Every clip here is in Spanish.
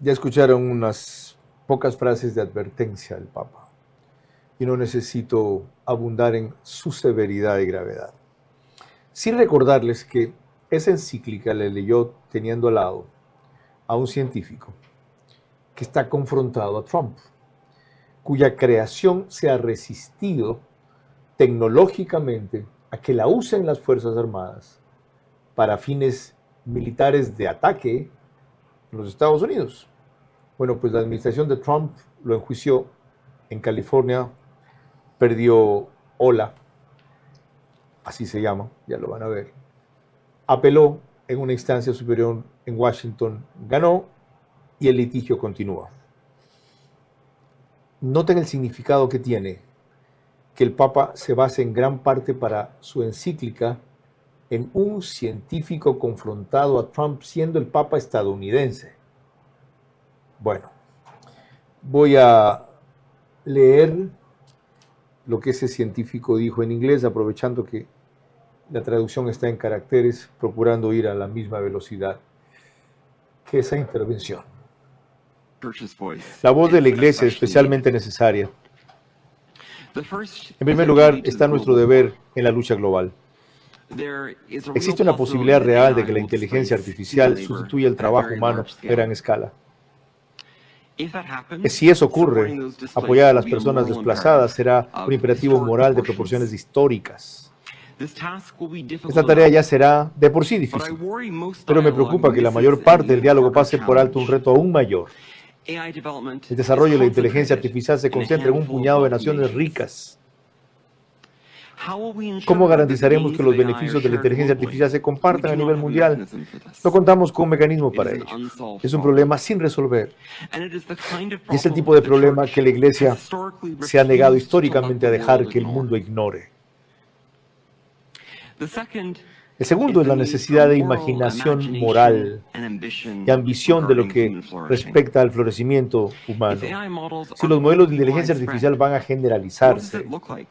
Ya escucharon unas pocas frases de advertencia del Papa y no necesito abundar en su severidad y gravedad. Sí recordarles que esa encíclica la leyó teniendo al lado a un científico que está confrontado a Trump, cuya creación se ha resistido tecnológicamente a que la usen las Fuerzas Armadas para fines militares de ataque en los Estados Unidos. Bueno, pues la administración de Trump lo enjuició en California, perdió Ola, así se llama, ya lo van a ver. Apeló en una instancia superior en Washington, ganó y el litigio continúa. Noten el significado que tiene que el Papa se base en gran parte para su encíclica en un científico confrontado a Trump siendo el Papa estadounidense. Bueno, voy a leer lo que ese científico dijo en inglés, aprovechando que la traducción está en caracteres, procurando ir a la misma velocidad que esa intervención. La voz de la Iglesia es especialmente necesaria. En primer lugar, está nuestro deber en la lucha global. Existe una posibilidad real de que la inteligencia artificial sustituya el trabajo humano a gran escala. Si eso ocurre, apoyar a las personas desplazadas será un imperativo moral de proporciones históricas. Esta tarea ya será de por sí difícil, pero me preocupa que la mayor parte del diálogo pase por alto un reto aún mayor. El desarrollo de la inteligencia artificial se concentra en un puñado de naciones ricas. ¿Cómo garantizaremos que los beneficios de la inteligencia artificial se compartan a nivel mundial? No contamos con un mecanismo para ello. Es un problema sin resolver. Y es el tipo de problema que la Iglesia se ha negado históricamente a dejar que el mundo ignore. El segundo es la necesidad de imaginación moral y ambición de lo que respecta al florecimiento humano. Si los modelos de inteligencia artificial van a generalizarse,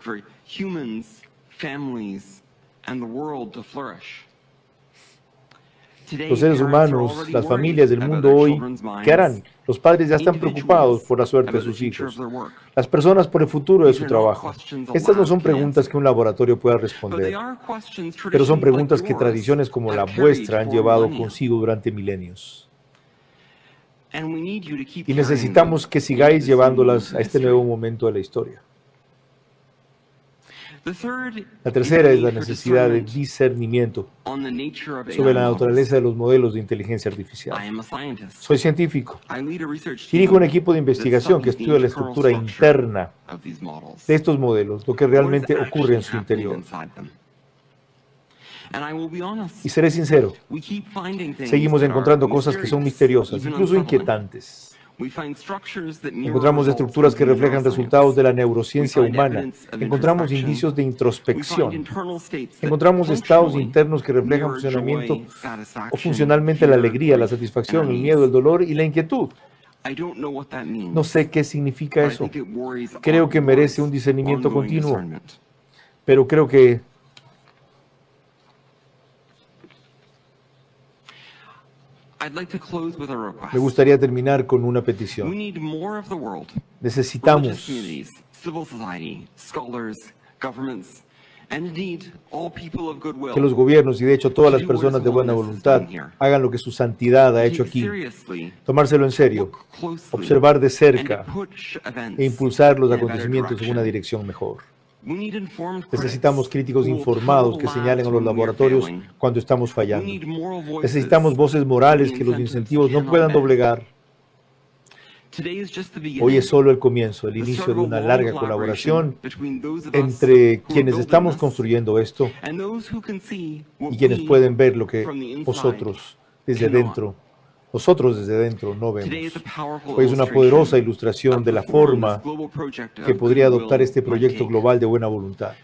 los seres humanos, las familias del mundo hoy, ¿qué harán? Los padres ya están preocupados por la suerte de sus hijos, las personas por el futuro de su trabajo. Estas no son preguntas que un laboratorio pueda responder, pero son preguntas que tradiciones como la vuestra han llevado consigo durante milenios. Y necesitamos que sigáis llevándolas a este nuevo momento de la historia. La tercera es la necesidad de discernimiento sobre la naturaleza de los modelos de inteligencia artificial. Soy científico. Dirijo un equipo de investigación que estudia la estructura interna de estos modelos, lo que realmente ocurre en su interior. Y seré sincero, seguimos encontrando cosas que son misteriosas, incluso inquietantes. Encontramos estructuras que reflejan resultados de la neurociencia humana. Encontramos indicios de introspección. Encontramos estados internos que reflejan funcionamiento o funcionalmente la alegría, la satisfacción, el miedo, el dolor y la inquietud. No sé qué significa eso. Creo que merece un discernimiento continuo. Pero creo que me gustaría terminar con una petición. Necesitamos que los gobiernos y de hecho todas las personas de buena voluntad hagan lo que su santidad ha hecho aquí. Tomárselo en serio, observar de cerca e impulsar los acontecimientos en una dirección mejor. Necesitamos críticos informados que señalen a los laboratorios cuando estamos fallando. Necesitamos voces morales que los incentivos no puedan doblegar. Hoy es solo el comienzo, el inicio de una larga colaboración entre quienes estamos construyendo esto y quienes pueden ver lo que nosotros desde dentro no vemos. Hoy es una poderosa ilustración de la forma que podría adoptar este proyecto global de buena voluntad.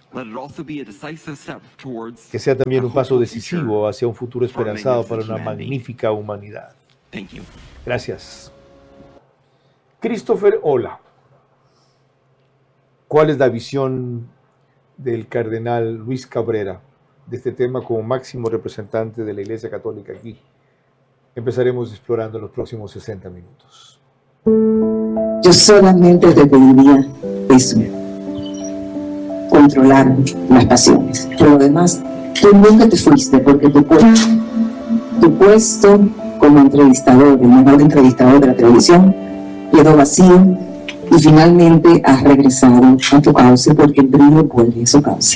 Que sea también un paso decisivo hacia un futuro esperanzado para una magnífica humanidad. Gracias. Christopher Ola. ¿Cuál es la visión del cardenal Luis Cabrera de este tema como máximo representante de la Iglesia Católica aquí empezaremos explorando en los próximos 60 minutos. Yo solamente te pediría eso, controlar las pasiones. Por lo demás, tú nunca te fuiste porque tu puesto como entrevistador, el mejor entrevistador de la televisión, quedó vacío y finalmente has regresado a tu cauce porque el brillo vuelve a su cauce.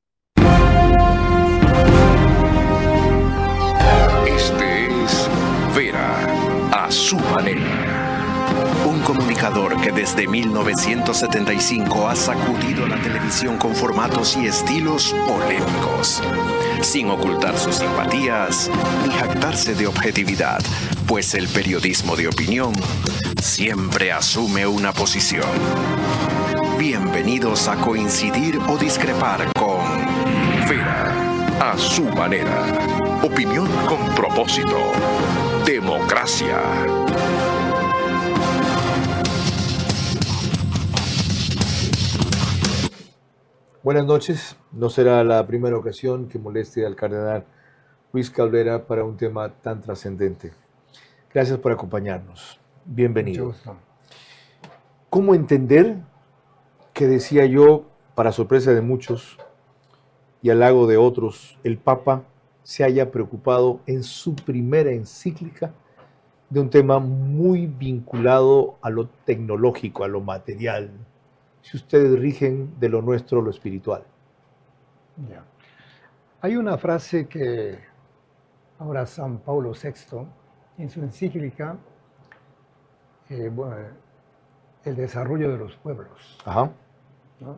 Este es Vera a su manera. Un comunicador que desde 1975 ha sacudido la televisión con formatos y estilos polémicos, sin ocultar sus simpatías ni jactarse de objetividad, pues el periodismo de opinión siempre asume una posición. Bienvenidos a coincidir o discrepar con Vera a su manera. Opinión con propósito. Democracia. Buenas noches. No será la primera ocasión que moleste al cardenal Luis Cabrera para un tema tan trascendente. Gracias por acompañarnos. Bienvenido. Mucho gusto. ¿Cómo entender que, decía yo, para sorpresa de muchos y halago de otros, el Papa se haya preocupado en su primera encíclica de un tema muy vinculado a lo tecnológico, a lo material? Si ustedes rigen de lo nuestro, lo espiritual. Ya. Hay una frase que ahora San Pablo VI, en su encíclica, el desarrollo de los pueblos, Ajá. ¿no?,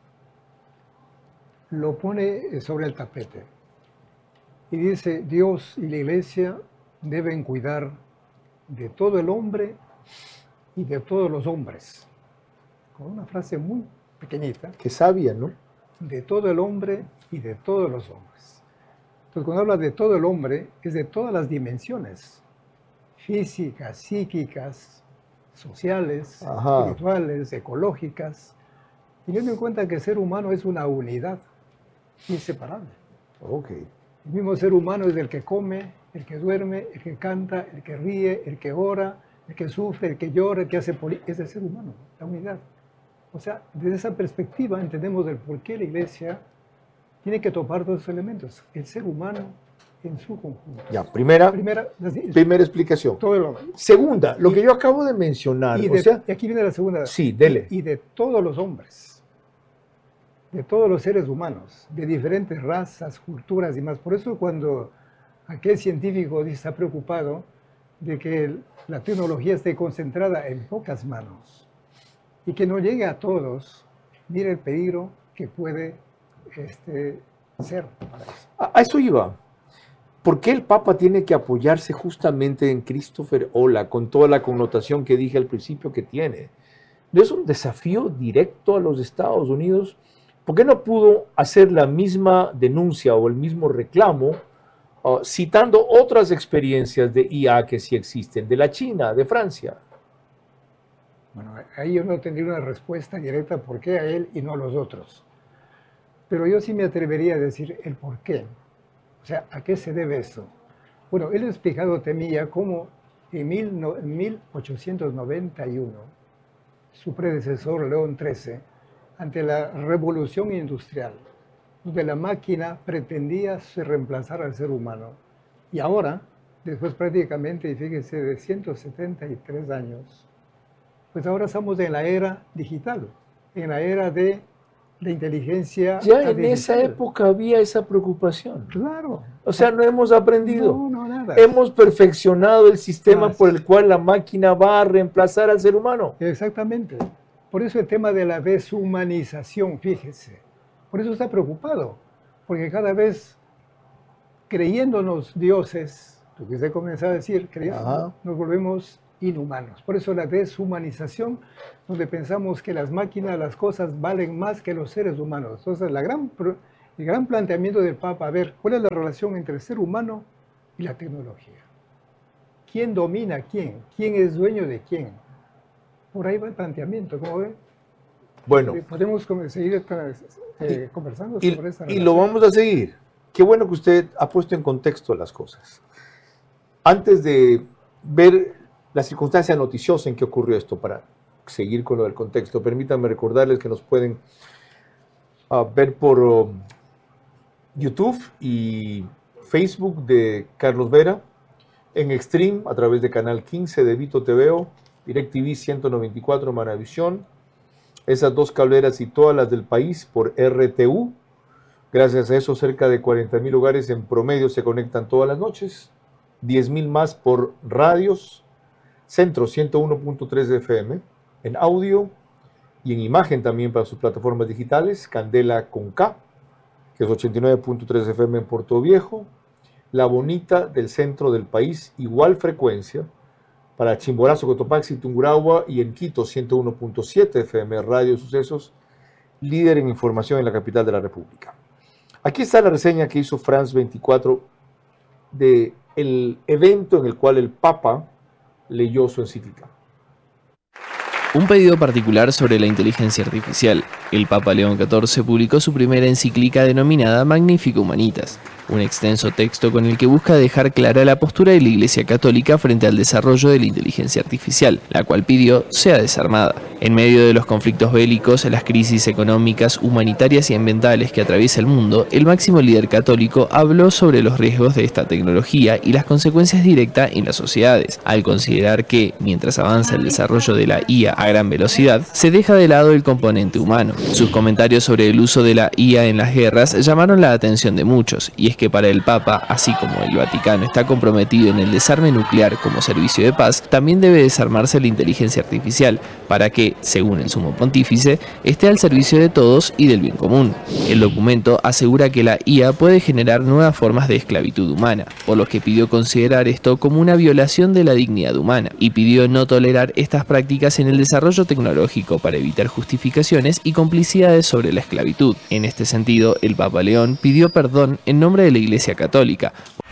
lo pone sobre el tapete y dice: Dios y la Iglesia deben cuidar de todo el hombre y de todos los hombres. Con una frase muy pequeñita. Qué sabia, ¿no? De todo el hombre y de todos los hombres. Entonces, cuando habla de todo el hombre, es de todas las dimensiones: físicas, psíquicas, sociales, Ajá, espirituales, ecológicas, teniendo en cuenta que el ser humano es una unidad inseparable. ok. El mismo ser humano es el que come, el que duerme, el que canta, el que ríe, el que ora, el que sufre, el que llora, el que hace política. Es el ser humano, la unidad. O sea, desde esa perspectiva entendemos el por qué la Iglesia tiene que topar todos esos elementos. El ser humano en su conjunto. Ya, primera explicación. Todo el hombre. Segunda, lo que yo acabo de mencionar. Y aquí viene la segunda. Sí, dele. Y de todos los hombres, de todos los seres humanos, de diferentes razas, culturas y más. Por eso cuando aquel científico está preocupado de que la tecnología esté concentrada en pocas manos y que no llegue a todos, mire el peligro que puede ser para eso. A eso iba. ¿Por qué el Papa tiene que apoyarse justamente en Christopher Olah, con toda la connotación que dije al principio que tiene? ¿No es un desafío directo a los Estados Unidos? ¿Por qué no pudo hacer la misma denuncia o el mismo reclamo citando otras experiencias de IA que sí existen, de la China, de Francia? Bueno, ahí yo no tendría una respuesta directa por qué a él y no a los otros. Pero yo sí me atrevería a decir el por qué. O sea, ¿a qué se debe eso? Bueno, él ha explicado Temilla cómo en 1891 su predecesor, León XIII, ante la revolución industrial, donde la máquina pretendía reemplazar al ser humano, y ahora, después prácticamente, y fíjese, de 173 años, pues ahora estamos en la era digital, en la era de la inteligencia Ya en artificial. esa época había esa preocupación. Claro. O sea, no hemos aprendido. No, nada. Hemos perfeccionado el sistema por el cual la máquina va a reemplazar al ser humano. Exactamente. Por eso el tema de la deshumanización, fíjese. Por eso está preocupado. Porque cada vez creyéndonos dioses, lo que usted comenzó a decir, nos volvemos inhumanos. Por eso la deshumanización, donde pensamos que las máquinas, las cosas valen más que los seres humanos. Entonces, el gran planteamiento del Papa, a ver, ¿cuál es la relación entre el ser humano y la tecnología? ¿Quién domina a quién? ¿Quién es dueño de quién? Por ahí va el planteamiento, ¿cómo ve? Bueno. Podemos seguir conversando sobre esa relación. Y lo vamos a seguir. Qué bueno que usted ha puesto en contexto las cosas. Antes de ver la circunstancia noticiosa en que ocurrió esto, para seguir con lo del contexto, permítanme recordarles que nos pueden ver por YouTube y Facebook de Carlos Vera, en Extreme a través de Canal 15 de Vito TVO, DirecTV 194 Manavisión, esas dos cableras y todas las del país por RTU. Gracias a eso, cerca de 40,000 hogares en promedio se conectan todas las noches. 10,000 más por radios. Centro 101.3 de FM en audio y en imagen también para sus plataformas digitales. Candela con K, que es 89.3 FM en Puerto Viejo. La Bonita del centro del país, igual frecuencia para Chimborazo, Cotopaxi, Tungurahua, y en Quito 101.7 FM, Radio Sucesos, líder en información en la capital de la República. Aquí está la reseña que hizo France 24 del evento en el cual el Papa leyó su encíclica. Un pedido particular sobre la inteligencia artificial. El Papa León XIV publicó su primera encíclica denominada Magnificat Humanitas, un extenso texto con el que busca dejar clara la postura de la Iglesia Católica frente al desarrollo de la inteligencia artificial, la cual pidió sea desarmada. En medio de los conflictos bélicos, las crisis económicas, humanitarias y ambientales que atraviesa el mundo, el máximo líder católico habló sobre los riesgos de esta tecnología y las consecuencias directas en las sociedades, al considerar que, mientras avanza el desarrollo de la IA a gran velocidad, se deja de lado el componente humano. Sus comentarios sobre el uso de la IA en las guerras llamaron la atención de muchos, y es que para el Papa, así como el Vaticano está comprometido en el desarme nuclear como servicio de paz, también debe desarmarse la inteligencia artificial para que, según el sumo pontífice, esté al servicio de todos y del bien común. El documento asegura que la IA puede generar nuevas formas de esclavitud humana, por lo que pidió considerar esto como una violación de la dignidad humana, y pidió no tolerar estas prácticas en el desarrollo tecnológico para evitar justificaciones y complicidades sobre la esclavitud. En este sentido, el Papa León pidió perdón en nombre de la Iglesia Católica.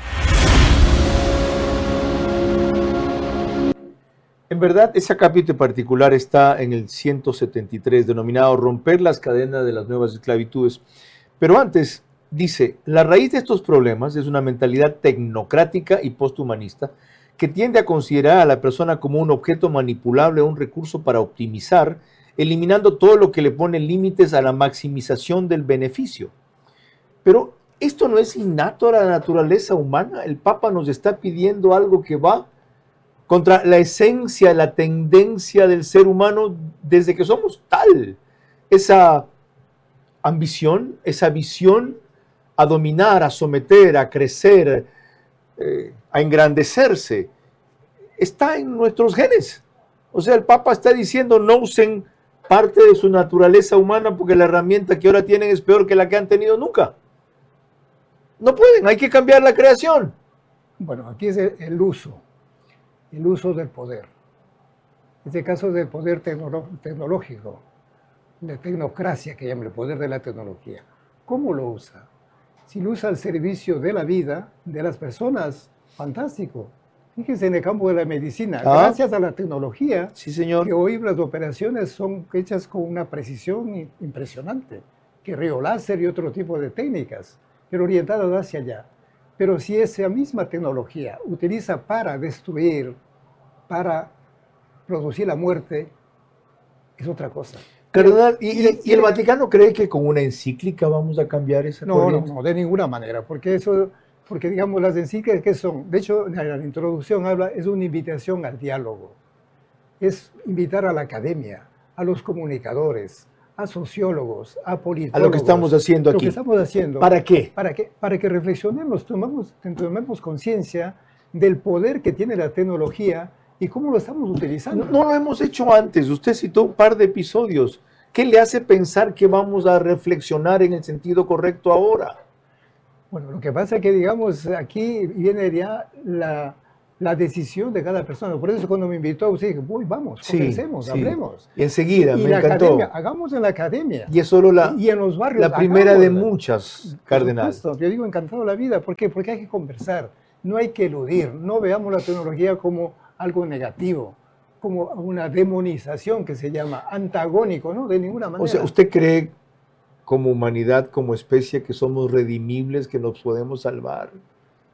En verdad, ese capítulo particular está en el 173, denominado Romper las cadenas de las nuevas esclavitudes. Pero antes, dice, la raíz de estos problemas es una mentalidad tecnocrática y posthumanista que tiende a considerar a la persona como un objeto manipulable o un recurso para optimizar, eliminando todo lo que le pone límites a la maximización del beneficio. Pero esto no es innato a la naturaleza humana. El Papa nos está pidiendo algo que va contra la esencia, la tendencia del ser humano desde que somos tal. Esa ambición, esa visión a dominar, a someter, a crecer, a engrandecerse, está en nuestros genes. O sea, el Papa está diciendo no usen parte de su naturaleza humana porque la herramienta que ahora tienen es peor que la que han tenido nunca. No pueden, hay que cambiar la creación. Bueno, aquí es el uso del poder. En este caso del poder tecnológico, de tecnocracia, que llama el poder de la tecnología. ¿Cómo lo usa? Si lo usa al servicio de la vida, de las personas, fantástico. Fíjense en el campo de la medicina, gracias a la tecnología, sí, señor, que hoy las operaciones son hechas con una precisión impresionante, que rayo láser y otro tipo de técnicas, pero orientadas hacia allá. Pero si esa misma tecnología utiliza para destruir, para producir la muerte, es otra cosa. Cardenal, ¿y el Vaticano cree que con una encíclica vamos a cambiar esa corriente? No, de ninguna manera, porque digamos las encíclicas que son, de hecho la introducción habla, es una invitación al diálogo, es invitar a la academia, a los comunicadores, a sociólogos, a politólogos. A lo que estamos haciendo aquí. Lo que estamos haciendo. ¿Para qué? Para que reflexionemos, tomemos conciencia del poder que tiene la tecnología y cómo lo estamos utilizando. No lo hemos hecho antes. Usted citó un par de episodios. ¿Qué le hace pensar que vamos a reflexionar en el sentido correcto ahora? Bueno, lo que pasa es que, digamos, aquí viene ya la decisión de cada persona. Por eso cuando me invitó, usted dije, vamos, conversemos, hablemos. Y enseguida, y me encantó. Academia, hagamos en la academia. Y es solo y en los barrios, la primera de muchas, Cardenal. Yo digo encantado la vida. ¿Por qué? Porque hay que conversar. No hay que eludir. No veamos la tecnología como algo negativo, como una demonización que se llama antagónico, ¿no? De ninguna manera. O sea, ¿usted cree como humanidad, como especie, que somos redimibles, que nos podemos salvar?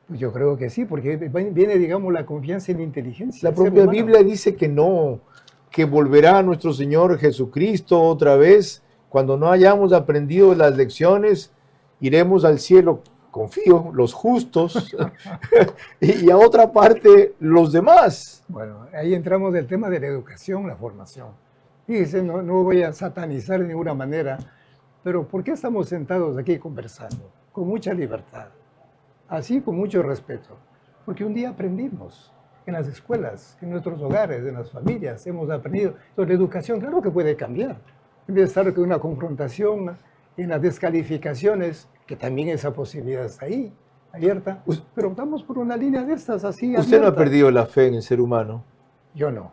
Pues yo creo que sí, porque viene, digamos, la confianza en la inteligencia. La propia Biblia dice que no, que volverá nuestro Señor Jesucristo otra vez. Cuando no hayamos aprendido las lecciones, iremos al cielo, confío, los justos, y a otra parte los demás. Bueno, ahí entramos del tema de la educación, la formación. Fíjense, no voy a satanizar de ninguna manera, pero ¿por qué estamos sentados aquí conversando? Con mucha libertad, así con mucho respeto, porque un día aprendimos en las escuelas, en nuestros hogares, en las familias, hemos aprendido. Entonces, la educación, claro que puede cambiar. En vez de estar con una confrontación en las descalificaciones, que también esa posibilidad está ahí, abierta, pero optamos por una línea de estas así. ¿Usted abierta? ¿No ha perdido la fe en el ser humano? Yo no.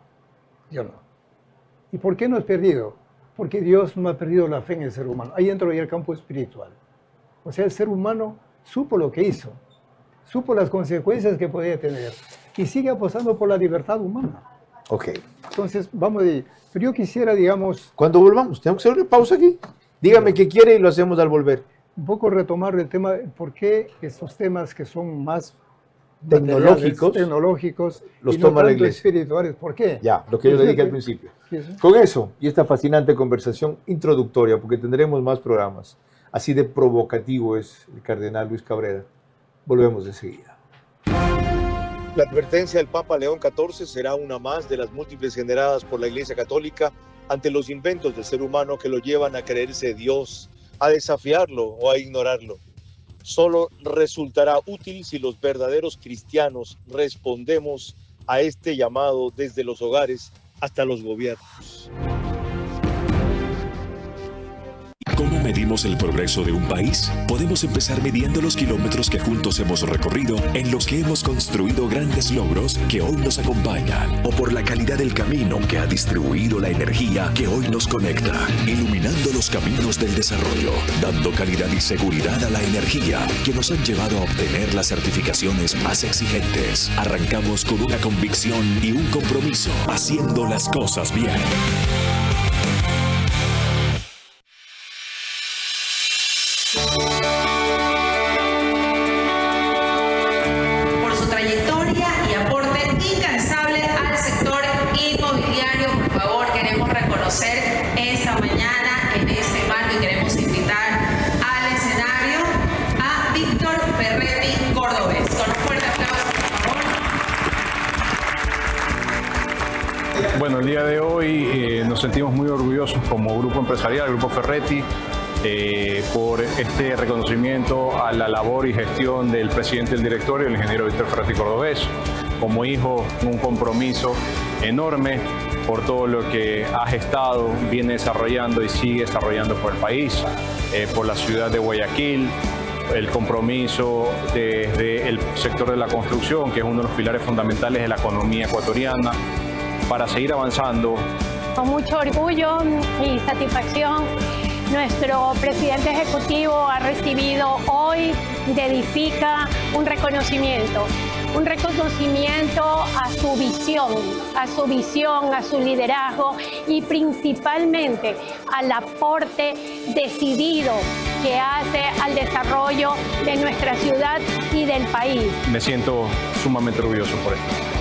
¿Y por qué no he perdido? Porque Dios no ha perdido la fe en el ser humano. Ahí entro en el campo espiritual. O sea, el ser humano supo lo que hizo, supo las consecuencias que podía tener y sigue apostando por la libertad humana. Ok. Entonces, vamos a ir. Pero yo quisiera, digamos... Cuando volvamos, ¿tenemos que hacer una pausa aquí? Dígame qué quiere y lo hacemos al volver. Un poco retomar el tema, ¿por qué estos temas que son más tecnológicos los y no toma la iglesia espirituales? ¿Por qué? Ya, lo que yo le dije al principio. Con eso y esta fascinante conversación introductoria, porque tendremos más programas, así de provocativo es el cardenal Luis Cabrera. Volvemos enseguida. La advertencia del Papa León XIV será una más de las múltiples generadas por la Iglesia Católica ante los inventos del ser humano que lo llevan a creerse Dios, a desafiarlo o a ignorarlo. Solo resultará útil si los verdaderos cristianos respondemos a este llamado desde los hogares hasta los gobiernos. ¿Cómo medimos el progreso de un país? Podemos empezar midiendo los kilómetros que juntos hemos recorrido, en los que hemos construido grandes logros que hoy nos acompañan, o por la calidad del camino que ha distribuido la energía que hoy nos conecta, iluminando los caminos del desarrollo, dando calidad y seguridad a la energía que nos han llevado a obtener las certificaciones más exigentes. Arrancamos con una convicción y un compromiso, haciendo las cosas bien. Por su trayectoria y aporte incansable al sector inmobiliario, por favor, queremos reconocer esta mañana en este marco y queremos invitar al escenario a Víctor Ferretti Cordobés. Con un fuerte aplauso, por favor. Bueno, el día de hoy nos sentimos muy orgullosos como grupo empresarial, Grupo Ferretti, por este reconocimiento a la labor y gestión del presidente del directorio, el ingeniero Víctor Ferretti Cordobés. Como hijo, un compromiso enorme por todo lo que ha gestado, viene desarrollando y sigue desarrollando por el país, por la ciudad de Guayaquil, el compromiso desde el sector de la construcción, que es uno de los pilares fundamentales de la economía ecuatoriana, para seguir avanzando. Con mucho orgullo y satisfacción, nuestro presidente ejecutivo ha recibido hoy de Edifica un reconocimiento a su visión, a su liderazgo y principalmente al aporte decidido que hace al desarrollo de nuestra ciudad y del país. Me siento sumamente orgulloso por esto.